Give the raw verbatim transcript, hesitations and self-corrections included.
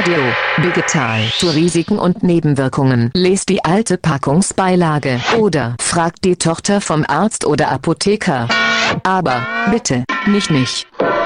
Video, Vegetal, für Risiken und Nebenwirkungen. Lest die alte Packungsbeilage oder fragt die Tochter vom Arzt oder Apotheker. Aber, bitte, nicht mich.